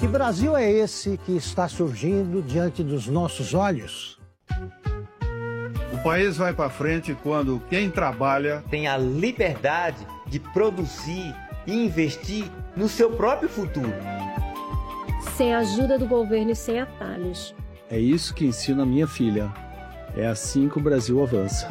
Que Brasil é esse que está surgindo diante dos nossos olhos? O país vai para frente quando quem trabalha tem a liberdade de produzir e investir no seu próprio futuro. Sem a ajuda do governo e sem atalhos. É isso que ensino a minha filha. É assim que o Brasil avança.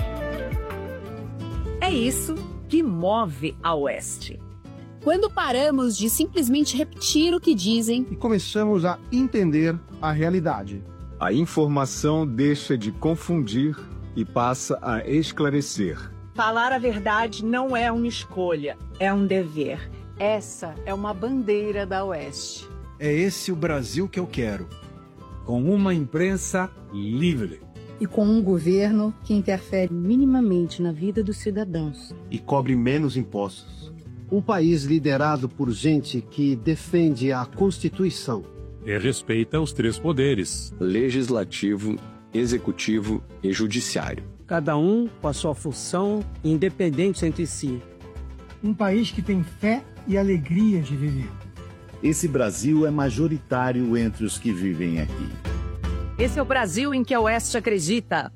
É isso que move a Oeste. Quando paramos de simplesmente repetir o que dizem e começamos a entender a realidade. A informação deixa de confundir e passa a esclarecer. Falar a verdade não é uma escolha, é um dever. Essa é uma bandeira da Oeste. É esse o Brasil que eu quero. Com uma imprensa livre. E com um governo que interfere minimamente na vida dos cidadãos. E cobre menos impostos. Um país liderado por gente que defende a Constituição. E respeita os três poderes: legislativo, executivo e judiciário. Cada um com a sua função, independente entre si. Um país que tem fé e alegria de viver. Esse Brasil é majoritário entre os que vivem aqui. Esse é o Brasil em que a Oeste acredita.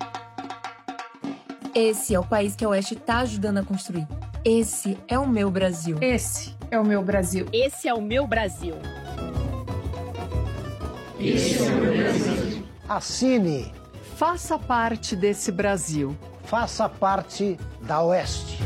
Esse é o país que a Oeste está ajudando a construir. Esse é o meu Brasil. Esse é o meu Brasil. Esse é o meu Brasil. Esse é o meu Brasil. Assine. Faça parte desse Brasil. Faça parte da Oeste.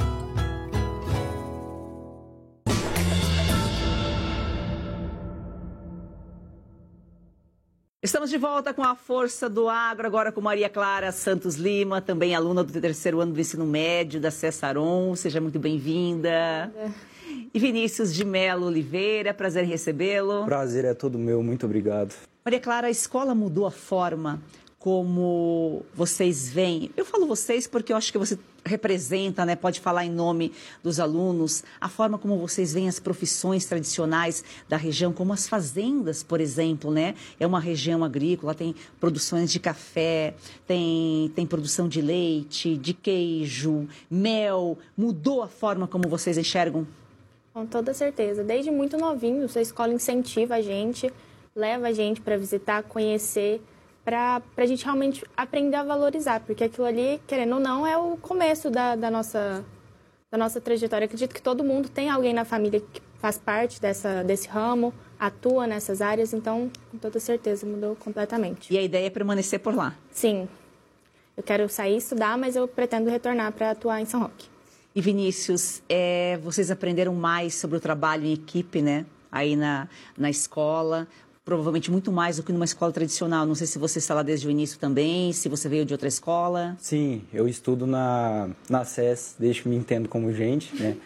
Estamos de volta com a Força do Agro, agora com Maria Clara Santos Lima, também aluna do terceiro ano do ensino médio da Cessaron. Seja muito bem-vinda. E Vinícius de Melo Oliveira, prazer em recebê-lo. Prazer é todo meu, muito obrigado. Maria Clara, a escola mudou a forma como vocês veem. Eu falo vocês porque eu acho que você representa, né, pode falar em nome dos alunos, a forma como vocês veem as profissões tradicionais da região, como as fazendas, por exemplo, né? É uma região agrícola, tem produções de café, tem produção de leite, de queijo, mel. Mudou a forma como vocês enxergam? Com toda certeza. Desde muito novinhos, a escola incentiva a gente, leva a gente para visitar, conhecer, para a gente realmente aprender a valorizar, porque aquilo ali, querendo ou não, é o começo da nossa trajetória. Eu acredito que todo mundo tem alguém na família que faz parte desse ramo, atua nessas áreas, então, com toda certeza, mudou completamente. E a ideia é permanecer por lá? Sim. Eu quero sair estudar, mas eu pretendo retornar para atuar em São Roque. E Vinícius, vocês aprenderam mais sobre o trabalho em equipe, né? Aí na escola, provavelmente muito mais do que numa escola tradicional. Não sei se você está lá desde o início também, se você veio de outra escola. Sim, eu estudo na SES, desde que me entendo como gente, né?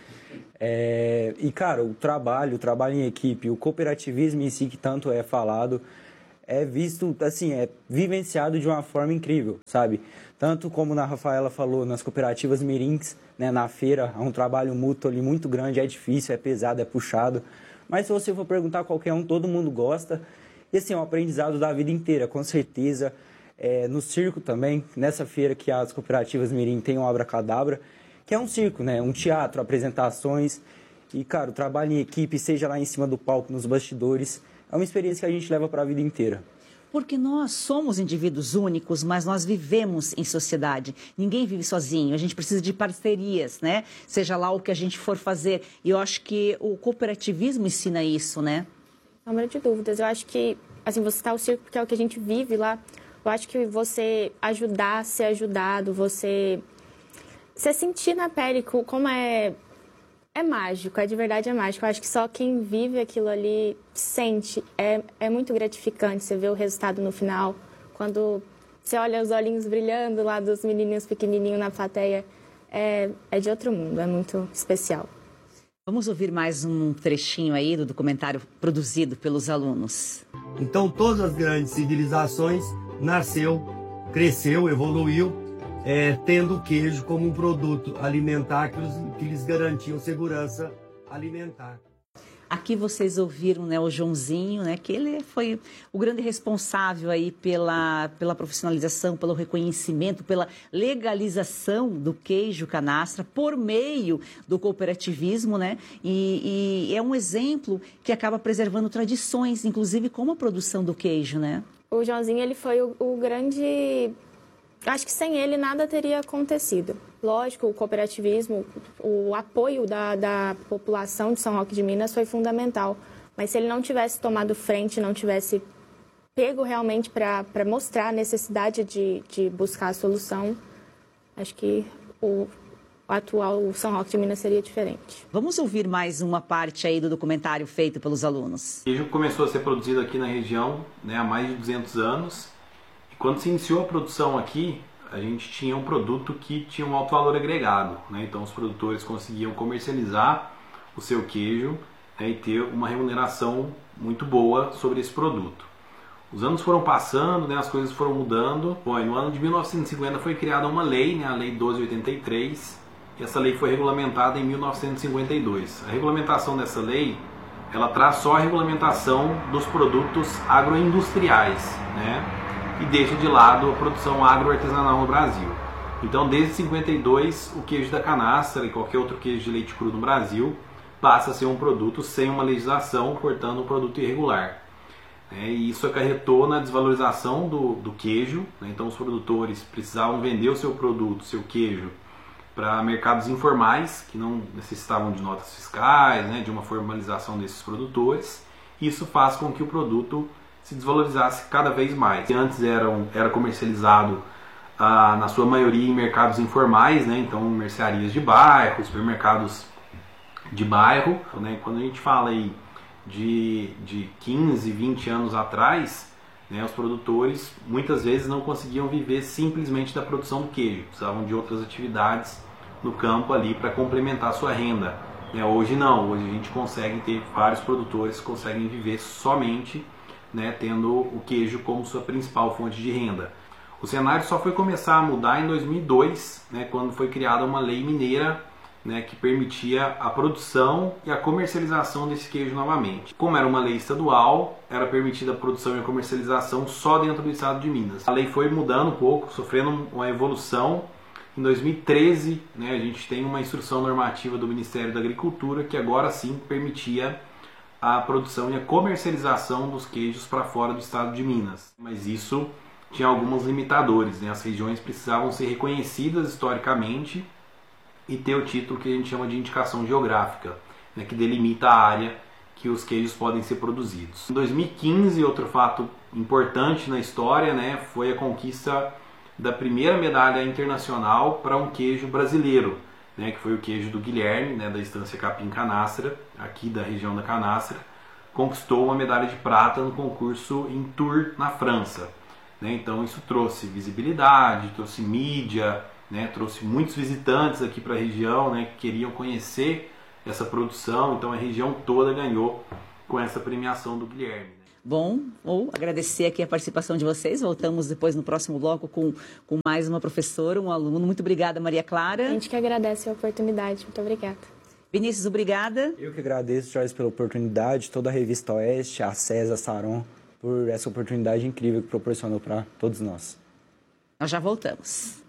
E, cara, o trabalho em equipe, o cooperativismo em si, que tanto é falado, é visto, assim, é vivenciado de uma forma incrível, sabe? Tanto como a Rafaela falou, nas cooperativas mirins, né, na feira, há um trabalho mútuo ali muito grande, é difícil, é pesado, é puxado. Mas se você for perguntar a qualquer um, todo mundo gosta. E assim, é um aprendizado da vida inteira, com certeza. No circo também, nessa feira que as cooperativas mirim têm o Abracadabra, que é um circo, né? Um teatro, apresentações. E, cara, o trabalho em equipe, seja lá em cima do palco, nos bastidores, é uma experiência que a gente leva para a vida inteira. Porque nós somos indivíduos únicos, mas nós vivemos em sociedade. Ninguém vive sozinho, a gente precisa de parcerias, né? Seja lá o que a gente for fazer. E eu acho que o cooperativismo ensina isso, né? Não sombra de dúvidas. Eu acho que, assim, você está o circo porque é o que a gente vive lá. Eu acho que você ajudar, ser ajudado, você sentir na pele como é mágico, de verdade é mágico. Eu acho que só quem vive aquilo ali sente. É muito gratificante você ver o resultado no final. Quando você olha os olhinhos brilhando lá dos menininhos pequenininhos na plateia, é de outro mundo, é muito especial. Vamos ouvir mais um trechinho aí do documentário produzido pelos alunos. Então, todas as grandes civilizações nasceu, cresceu, evoluiu, tendo o queijo como um produto alimentar que lhes garantiam segurança alimentar. Aqui vocês ouviram, né, o Joãozinho, né, que ele foi o grande responsável aí pela profissionalização, pelo reconhecimento, pela legalização do queijo canastra por meio do cooperativismo, né, e é um exemplo que acaba preservando tradições, inclusive como a produção do queijo, né? O Joãozinho, ele foi o grande... Acho que sem ele nada teria acontecido. Lógico, o cooperativismo, o apoio da população de São Roque de Minas foi fundamental. Mas se ele não tivesse tomado frente, não tivesse pego realmente para mostrar a necessidade de buscar a solução, acho que o atual São Roque de Minas seria diferente. Vamos ouvir mais uma parte aí do documentário feito pelos alunos. O queijo começou a ser produzido aqui na região, né, há mais de 200 anos. E quando se iniciou a produção aqui, a gente tinha um produto que tinha um alto valor agregado, né? Então os produtores conseguiam comercializar o seu queijo, né, e ter uma remuneração muito boa sobre esse produto. Os anos foram passando, né, as coisas foram mudando. Bom, no ano de 1950 foi criada uma lei, né, a Lei 1283, e essa lei foi regulamentada em 1952. A regulamentação dessa lei, ela traz só a regulamentação dos produtos agroindustriais, né? E deixa de lado a produção agroartesanal no Brasil. Então, desde 52, o queijo da canastra e qualquer outro queijo de leite cru no Brasil passa a ser um produto sem uma legislação, portanto um produto irregular. E isso acarretou na desvalorização do queijo, né? Então os produtores precisavam vender o seu produto, seu queijo, para mercados informais, que não necessitavam de notas fiscais, né? De uma formalização desses produtores. Isso faz com que o produto se desvalorizasse cada vez mais. Antes era comercializado na sua maioria em mercados informais, né? Então mercearias de bairro, supermercados de bairro, né? Quando a gente fala aí de 15, 20 anos atrás, né, os produtores muitas vezes não conseguiam viver simplesmente da produção do queijo, precisavam de outras atividades no campo ali para complementar a sua renda. Hoje não, hoje a gente consegue ter vários produtores que conseguem viver somente, né, tendo o queijo como sua principal fonte de renda. O cenário só foi começar a mudar em 2002, né, quando foi criada uma lei mineira, né, que permitia a produção e a comercialização desse queijo novamente. Como era uma lei estadual, era permitida a produção e a comercialização só dentro do estado de Minas. A lei foi mudando um pouco, sofrendo uma evolução. Em 2013, né, a gente tem uma instrução normativa do Ministério da Agricultura que agora sim permitia a produção e a comercialização dos queijos para fora do estado de Minas. Mas isso tinha alguns limitadores, né? As regiões precisavam ser reconhecidas historicamente e ter o título que a gente chama de indicação geográfica, né, que delimita a área que os queijos podem ser produzidos. Em 2015, outro fato importante na história, né, foi a conquista da primeira medalha internacional para um queijo brasileiro, né, que foi o queijo do Guilherme, né, da estância Capim Canastra, aqui da região da Canastra, conquistou uma medalha de prata no concurso em Tours, na França. Né, então isso trouxe visibilidade, trouxe mídia, né, trouxe muitos visitantes aqui para a região, né, que queriam conhecer essa produção, então a região toda ganhou com essa premiação do Guilherme. Bom, vou agradecer aqui a participação de vocês. Voltamos depois no próximo bloco com mais uma professora, um aluno. Muito obrigada, Maria Clara. A gente que agradece a oportunidade. Muito obrigada. Vinícius, obrigada. Eu que agradeço, Joyce, pela oportunidade, toda a Revista Oeste, a César, a Saron, por essa oportunidade incrível que proporcionou para todos nós. Nós já voltamos.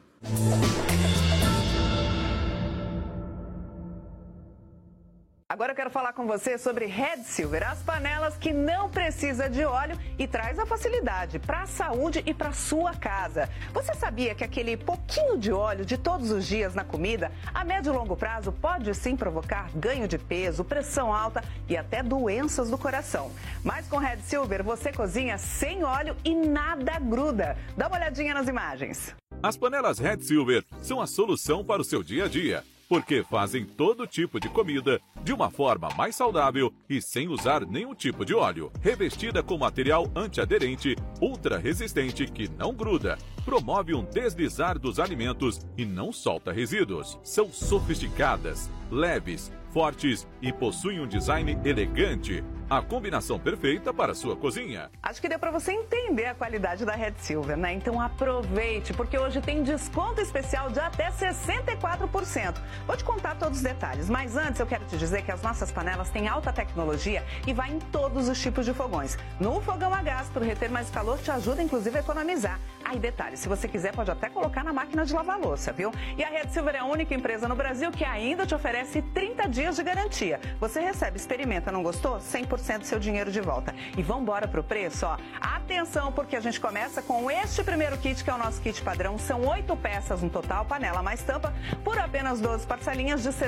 Agora eu quero falar com você sobre Red Silver, as panelas que não precisa de óleo e traz a facilidade para a saúde e para sua casa. Você sabia que aquele pouquinho de óleo de todos os dias na comida, a médio e longo prazo, pode sim provocar ganho de peso, pressão alta e até doenças do coração? Mas com Red Silver você cozinha sem óleo e nada gruda. Dá uma olhadinha nas imagens. As panelas Red Silver são a solução para o seu dia a dia, porque fazem todo tipo de comida de uma forma mais saudável e sem usar nenhum tipo de óleo. Revestida com material antiaderente, ultra resistente que não gruda, promove um deslizar dos alimentos e não solta resíduos. São sofisticadas, leves, fortes e possuem um design elegante. a combinação perfeita para a sua cozinha. Acho que deu para você entender a qualidade da Red Silver, né? Então aproveite, porque hoje tem desconto especial de até 64%. Vou te contar todos os detalhes, mas antes eu quero te dizer que as nossas panelas têm alta tecnologia e vai em todos os tipos de fogões. No fogão a gás, para reter mais calor, te ajuda inclusive a economizar. Aí detalhe, se você quiser pode até colocar na máquina de lavar louça, viu? E a Red Silver é a única empresa no Brasil que ainda te oferece 30 dias de garantia. Você recebe, experimenta, não gostou? 100% do seu dinheiro de volta. E vamos embora pro preço, ó. Atenção, porque a gente começa com este primeiro kit, que é o nosso kit padrão. São 8 peças no total, panela mais tampa, por apenas 12 parcelinhas de R$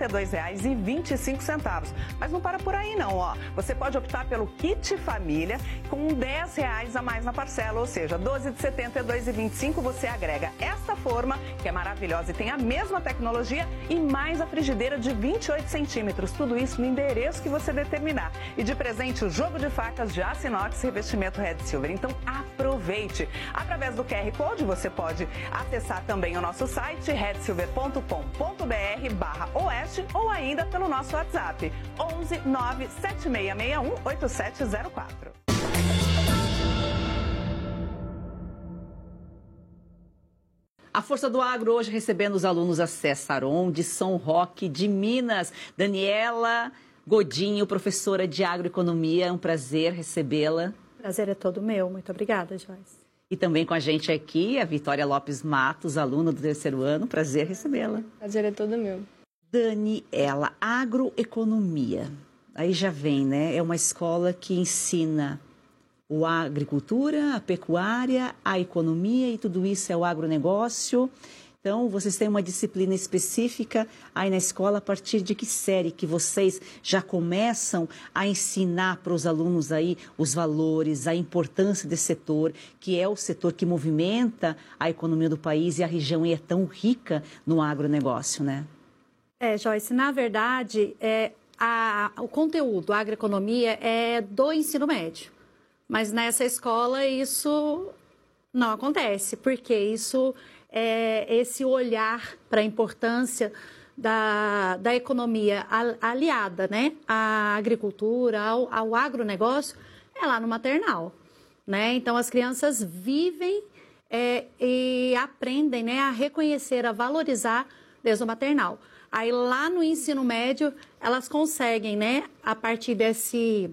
62,25. Mas não para por aí não, ó. Você pode optar pelo kit família com R$10 a mais na parcela, ou seja, 12 de R$ 72,25 você agrega esta forma, que é maravilhosa e tem a mesma tecnologia, e mais a frigideira de 28 centímetros. Tudo isso no endereço que você determinar. E de presente o jogo de facas de aço inox revestimento Red Silver. Então aproveite. Através do QR Code você pode acessar também o nosso site redsilver.com.br/oeste ou ainda pelo nosso WhatsApp 11 97661 8704. A Força do Agro hoje recebendo os alunos da Saron de São Roque de Minas. Daniela Godinho, professora de agroeconomia, é um prazer recebê-la. Prazer é todo meu, muito obrigada, Joyce. E também com a gente aqui, a Vitória Lopes Matos, aluna do 3º ano, prazer recebê-la. Prazer é todo meu. Daniela, agroeconomia, aí já vem, né? É uma escola que ensina a agricultura, a pecuária, a economia e tudo isso é o agronegócio. Então, vocês têm uma disciplina específica aí na escola. A partir de que série que vocês já começam a ensinar para os alunos aí os valores, a importância desse setor, que é o setor que movimenta a economia do país e a região é tão rica no agronegócio, né? Joyce, na verdade, o conteúdo, a agroeconomia é do ensino médio. Mas nessa escola isso não acontece, porque isso é esse olhar para a importância da economia aliada, né, à agricultura, ao agronegócio, é lá no maternal, né? Então as crianças vivem e aprendem, né, a reconhecer, a valorizar desde o maternal. Aí lá no ensino médio elas conseguem, né, a partir desse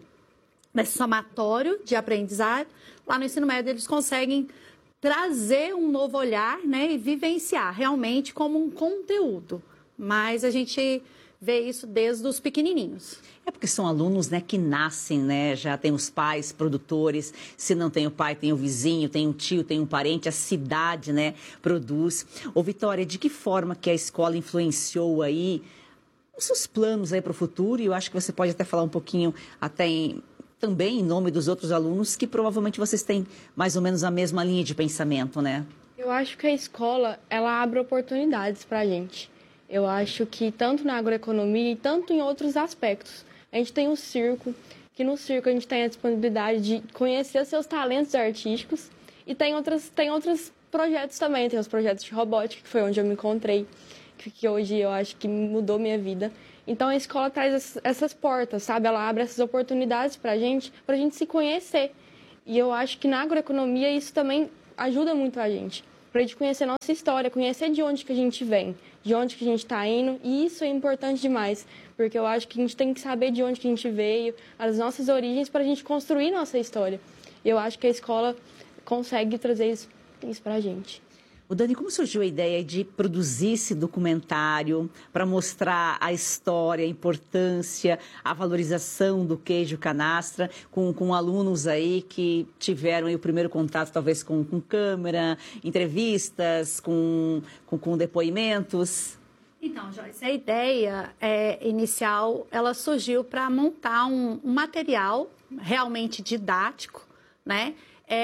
somatório de aprendizado, lá no ensino médio eles conseguem trazer um novo olhar, né, e vivenciar realmente como um conteúdo. Mas a gente vê isso desde os pequenininhos. É porque são alunos, né, que nascem, né, já tem os pais produtores, se não tem o pai, tem o vizinho, tem um tio, tem um parente, a cidade, né, produz. Ô Vitória, de que forma que a escola influenciou aí os seus planos aí para o futuro? E eu acho que você pode até falar um pouquinho até também em nome dos outros alunos, que provavelmente vocês têm mais ou menos a mesma linha de pensamento, né? Eu acho que a escola, ela abre oportunidades para a gente. Eu acho que tanto na agroeconomia e tanto em outros aspectos. A gente tem o circo, que no circo a gente tem a disponibilidade de conhecer seus talentos artísticos. E tem outros projetos também, tem os projetos de robótica, que foi onde eu me encontrei, que hoje eu acho que mudou minha vida. Então, a escola traz essas portas, sabe? Ela abre essas oportunidades para a gente se conhecer. E eu acho que na agroeconomia isso também ajuda muito a gente. Para a gente conhecer nossa história, conhecer de onde que a gente vem, de onde que a gente está indo. E isso é importante demais, porque eu acho que a gente tem que saber de onde que a gente veio, as nossas origens, para a gente construir nossa história. E eu acho que a escola consegue trazer isso para a gente. O Dani, como surgiu a ideia de produzir esse documentário para mostrar a história, a importância, a valorização do queijo canastra com alunos aí que tiveram aí o primeiro contato talvez com câmera, entrevistas, com depoimentos? Então, Joyce, a ideia inicial, ela surgiu para montar um material realmente didático, né?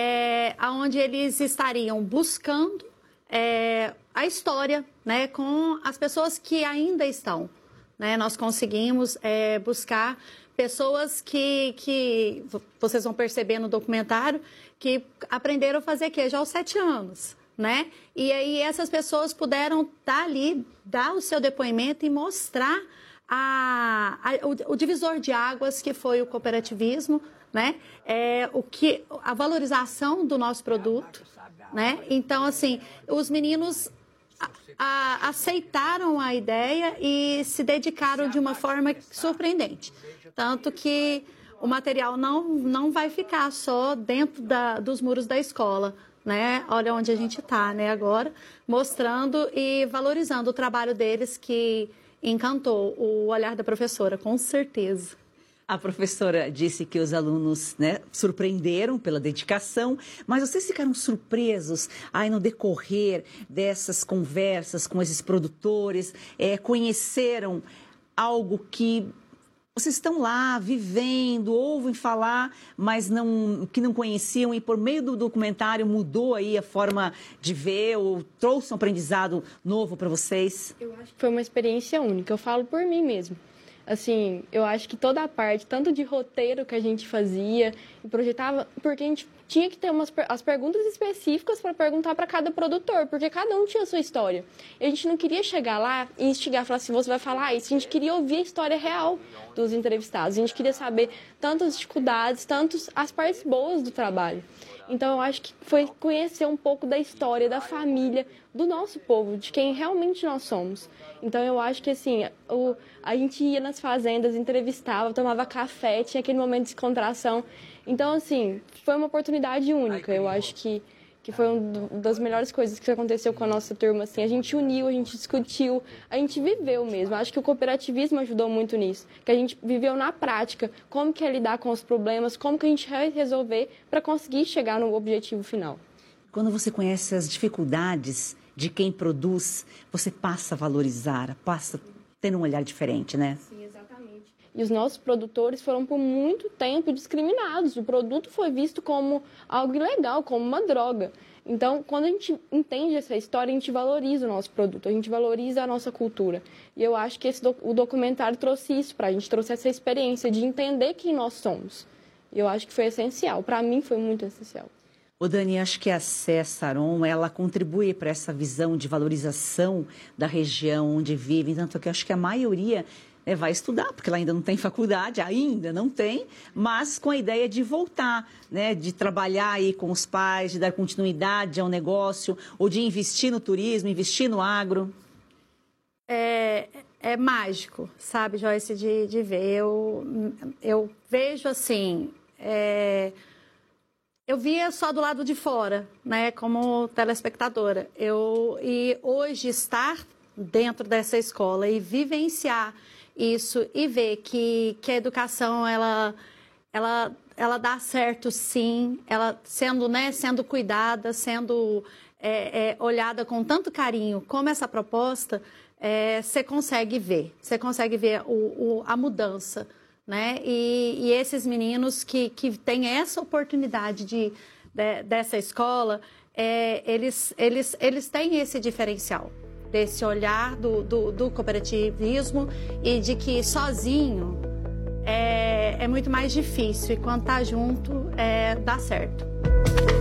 Onde eles estariam buscando a história, né, com as pessoas que ainda estão, né? Nós conseguimos buscar pessoas que vocês vão perceber no documentário que aprenderam a fazer queijo aos 7 anos, né? E aí essas pessoas puderam estar ali, dar o seu depoimento e mostrar o divisor de águas que foi o cooperativismo, né? A valorização do nosso produto, né? Então, assim, os meninos aceitaram a ideia e se dedicaram de uma forma surpreendente. Tanto que o material não vai ficar só dentro dos muros da escola, né? Olha onde a gente está, né, agora, mostrando e valorizando o trabalho deles, que encantou o olhar da professora, com certeza. A professora disse que os alunos, né, surpreenderam pela dedicação, mas vocês ficaram surpresos aí no decorrer dessas conversas com esses produtores, conheceram algo que vocês estão lá vivendo, ouvem falar, mas que não conheciam, e por meio do documentário mudou aí a forma de ver ou trouxe um aprendizado novo para vocês? Eu acho que foi uma experiência única, eu falo por mim mesmo. Assim, eu acho que toda a parte, tanto de roteiro que a gente fazia e projetava, porque a gente tinha que ter as perguntas específicas para perguntar para cada produtor, porque cada um tinha a sua história. E a gente não queria chegar lá e instigar, falar assim, você vai falar isso. A gente queria ouvir a história real dos entrevistados. A gente queria saber tanto as dificuldades, tanto as partes boas do trabalho. Então, eu acho que foi conhecer um pouco da história, da família, do nosso povo, de quem realmente nós somos. Então, eu acho que, assim, a gente ia nas fazendas, entrevistava, tomava café, tinha aquele momento de descontração. Então, assim, foi uma oportunidade única. Eu acho que foi uma das melhores coisas que aconteceu com a nossa turma. Assim, a gente uniu, a gente discutiu, a gente viveu mesmo. Acho que o cooperativismo ajudou muito nisso, que a gente viveu na prática como que é lidar com os problemas, como que a gente vai resolver para conseguir chegar no objetivo final. Quando você conhece as dificuldades de quem produz, você passa a valorizar, passa a ter um olhar diferente, né? Sim, exatamente. E os nossos produtores foram por muito tempo discriminados. O produto foi visto como algo ilegal, como uma droga. Então, quando a gente entende essa história, a gente valoriza o nosso produto, a gente valoriza a nossa cultura. E eu acho que o documentário trouxe isso para a gente, trouxe essa experiência de entender quem nós somos. E eu acho que foi essencial. Para mim, foi muito essencial. Ô Dani, acho que a SES Saron, ela contribui para essa visão de valorização da região onde vivem, tanto que eu acho que a maioria vai estudar, porque ela ainda não tem faculdade, ainda não tem, mas com a ideia de voltar, né, de trabalhar aí com os pais, de dar continuidade ao negócio, ou de investir no turismo, investir no agro. É mágico, sabe, Joyce, de ver. Eu vejo assim, eu via só do lado de fora, né, como telespectadora. E hoje estar dentro dessa escola e vivenciar isso e ver que a educação ela dá certo, sim, ela sendo cuidada, sendo olhada com tanto carinho como essa proposta, você consegue ver a mudança, né? E esses meninos que têm essa oportunidade dessa escola, eles têm esse diferencial, desse olhar do cooperativismo, e de que sozinho é muito mais difícil, e quando tá junto dá certo.